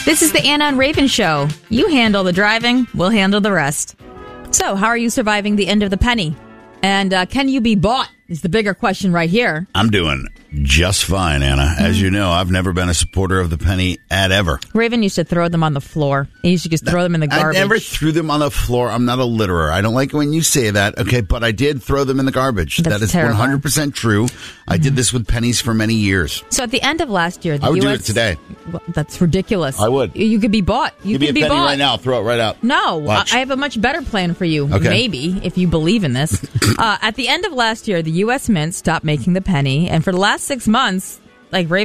This is the Anna and Raven Show. You handle the driving, we'll handle the rest. So, how are you surviving the end of the penny? And can you be bought is the bigger question right here. I'm doing just fine, Anna. As you know, I've never been a supporter of the penny ad ever. Raven used to throw them on the floor. He used to just throw them in the garbage. I never threw them on the floor. I'm not a litterer. I don't like it when you say that. Okay, but I did throw them in the garbage. That's that is terrible. 100% true. I did this with pennies for many years. So at the end of last year, the I would do US it today. Well, that's ridiculous. I would. You could be bought. You Give me could a be penny bought right now. Throw it right out. No, Watch. I have a much better plan for you. Okay. Maybe, if you believe in this. At the end of last year, the U.S. Mint stopped making the penny, and for the last 6 months, like Raven